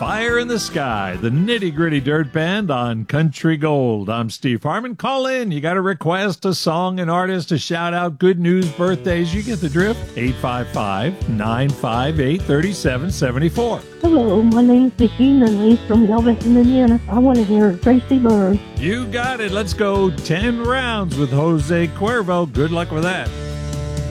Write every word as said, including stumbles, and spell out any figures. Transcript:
Fire in the Sky, the Nitty Gritty Dirt Band on Country Gold. I'm Steve Harmon. Call in. You got a request, a song, an artist, a shout out, good news, birthdays. You get the drift. eight five five, nine five eight, three seven seven four. Hello, my name's Vicki Nunley from Galveston, Indiana. I want to hear Tracy Byrd. You got it. Let's go ten rounds with Jose Cuervo. Good luck with that.